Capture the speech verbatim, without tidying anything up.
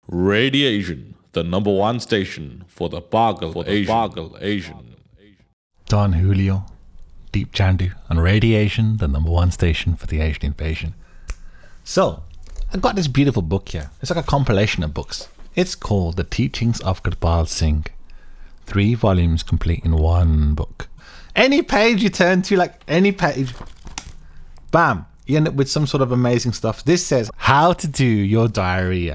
Radiation, the number one station for the Bargal for the Asian. Bargal Asian. Don Julio, Deep Jandu, and Radiation, the number one station for the Asian invasion. So, I got this beautiful book here. It's like a compilation of books. It's called The Teachings of Gurpal Singh. Three volumes complete in one book. Any page you turn to, like any page, bam, you end up with some sort of amazing stuff. This says how to do your diarrhea.